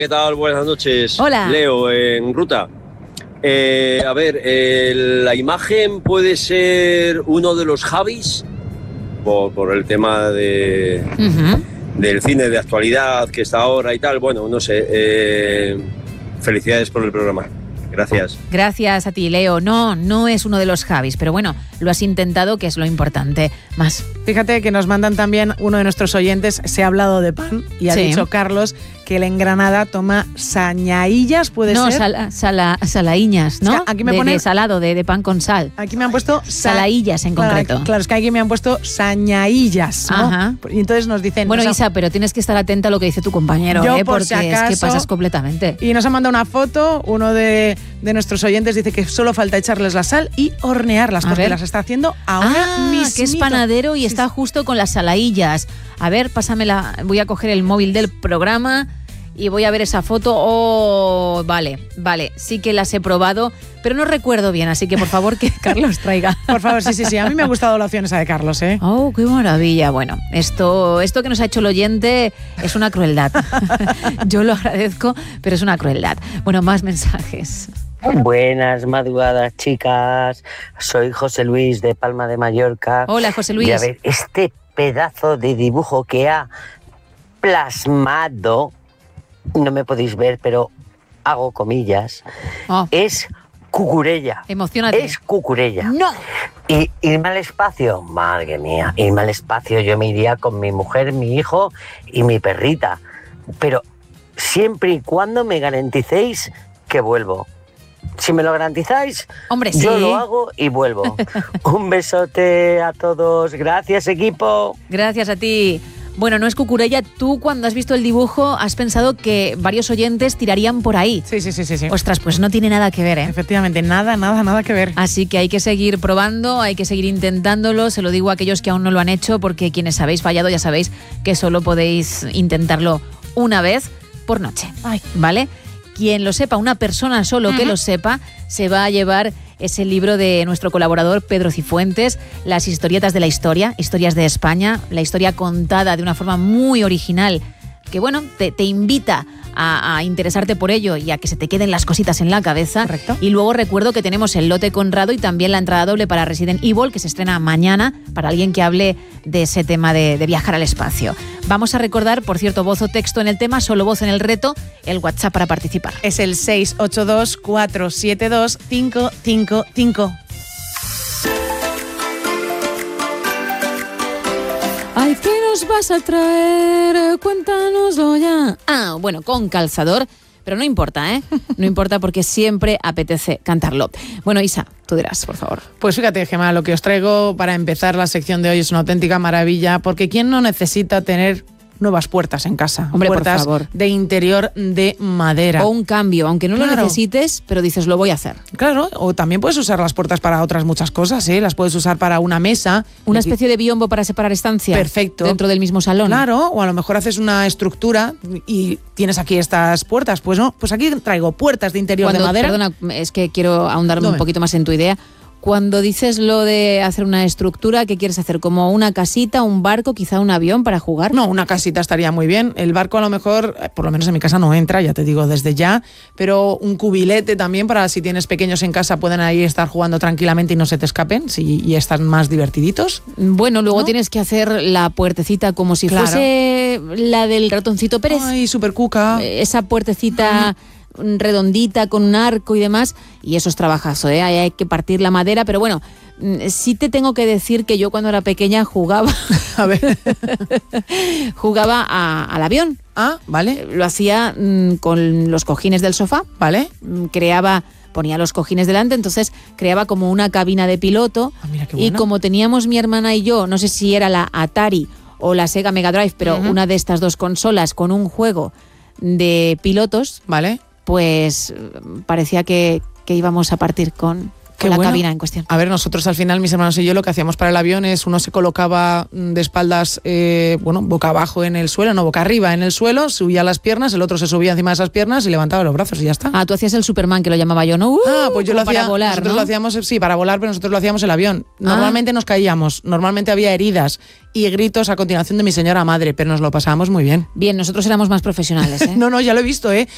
¿Qué tal? Buenas noches. Hola. Leo, en ruta. La imagen puede ser uno de los Javis, por el tema de, del cine de actualidad que está ahora y tal. Bueno, no sé. Felicidades por el programa. Gracias. Gracias a ti, Leo. No es uno de los Javis, pero bueno, lo has intentado, que es lo importante. Más. Fíjate que nos mandan también, uno de nuestros oyentes se ha hablado de pan y ha dicho Carlos que él en Granada toma sañaillas, ¿puede ser? No, salaíñas, ¿no? Es que aquí me pone de salado, de pan con sal. Aquí me han puesto salaíllas en concreto. Claro, es que aquí me han puesto sañaillas, ¿no? Ajá. Y entonces nos dicen... Bueno, Isa, pero tienes que estar atenta a lo que dice tu compañero, yo, porque si acaso, es que pasas completamente. Y nos ha mandado una foto, uno de nuestros oyentes dice que solo falta echarles la sal y hornearlas, porque las está haciendo ahora mismo. Que es panadero y está justo con las salaíllas. A ver, pásamela, voy a coger el móvil del programa y voy a ver esa foto. Oh, vale, sí que las he probado, pero no recuerdo bien, así que por favor que Carlos traiga. Por favor, sí, a mí me ha gustado la opción esa de Carlos, ¿eh? Oh, qué maravilla. Bueno, esto que nos ha hecho el oyente es una crueldad. Yo lo agradezco, pero es una crueldad. Bueno, más mensajes. Buenas madrugadas, chicas. Soy José Luis de Palma de Mallorca. Hola, José Luis. Y a ver, este pedazo de dibujo que ha plasmado, no me podéis ver, pero hago comillas, es cucurella. Emocionate. Es cucurella. No. Y irme al espacio, madre mía, irme al espacio, yo me iría con mi mujer, mi hijo y mi perrita. Pero siempre y cuando me garanticéis que vuelvo. Si me lo garantizáis, hombre, sí, yo lo hago y vuelvo. Un besote a todos. Gracias, equipo. Gracias a ti. Bueno, no es cucurella. Tú, cuando has visto el dibujo, has pensado que varios oyentes tirarían por ahí. Sí. Ostras, pues no tiene nada que ver, ¿eh? Efectivamente, nada que ver. Así que hay que seguir probando, hay que seguir intentándolo. Se lo digo a aquellos que aún no lo han hecho, porque quienes habéis fallado ya sabéis que solo podéis intentarlo una vez por noche. Ay. ¿Vale? Quien lo sepa, una persona solo que lo sepa, se va a llevar ese libro de nuestro colaborador Pedro Cifuentes, Las historietas de la historia, historias de España, la historia contada de una forma muy original, que bueno, te invita a interesarte por ello y a que se te queden las cositas en la cabeza. Correcto. Y luego recuerdo que tenemos el lote Conrado y también la entrada doble para Resident Evil, que se estrena mañana, para alguien que hable de ese tema de viajar al espacio. Vamos a recordar, por cierto, voz o texto en el tema, solo voz en el reto, el WhatsApp para participar. Es el 682-472-555. Ay, ¿qué nos vas a traer? Cuéntanoslo ya. Bueno, con calzador, pero no importa, ¿eh? No importa, porque siempre apetece cantarlo. Bueno, Isa, tú dirás, por favor. Pues fíjate, Gemma, lo que os traigo para empezar la sección de hoy es una auténtica maravilla, porque ¿quién no necesita tener nuevas puertas en casa? Hombre, puertas, por favor, de interior de madera. O un cambio, aunque no lo necesites, pero dices, lo voy a hacer. Claro, o también puedes usar las puertas para otras muchas cosas, ¿eh? Las puedes usar para una mesa. Una especie de biombo para separar estancias. Perfecto. Dentro del mismo salón. Claro, o a lo mejor haces una estructura y tienes aquí estas puertas. Pues no, pues aquí traigo puertas de interior de madera. Perdona, es que quiero ahondarme un poquito más en tu idea. Cuando dices lo de hacer una estructura, ¿qué quieres hacer? ¿Como una casita, un barco, quizá un avión para jugar? No, una casita estaría muy bien. El barco a lo mejor, por lo menos en mi casa no entra, ya te digo desde ya, pero un cubilete también para si tienes pequeños en casa pueden ahí estar jugando tranquilamente y no se te escapen y están más divertiditos. Bueno, luego tienes que hacer la puertecita como si fuese la del ratoncito Pérez. Ay, súper cuca. Esa puertecita redondita con un arco y demás, y eso es trabajazo, ¿eh? Hay que partir la madera, pero bueno, sí te tengo que decir que yo cuando era pequeña jugaba a ver jugaba al avión. Vale. Lo hacía con los cojines del sofá, vale. Ponía los cojines delante, entonces creaba como una cabina de piloto. Mira qué bueno. Y como teníamos mi hermana y yo, no sé si era la Atari o la Sega Mega Drive, pero una de estas dos consolas con un juego de pilotos, vale, pues parecía que íbamos a partir con la cabina en cuestión. A ver, nosotros al final, mis hermanos y yo, lo que hacíamos para el avión es uno se colocaba de espaldas, boca abajo en el suelo, no, boca arriba en el suelo, subía las piernas, el otro se subía encima de esas piernas y levantaba los brazos y ya está. Tú hacías el Superman, que lo llamaba yo, ¿no? Pues yo lo hacía, para volar, nosotros ¿no? lo hacíamos, sí, para volar, pero nosotros lo hacíamos en el avión. Normalmente nos caíamos, normalmente había heridas y gritos a continuación de mi señora madre, pero nos lo pasábamos muy bien. Bien, nosotros éramos más profesionales, ¿eh? No, ya lo he visto, ¿eh?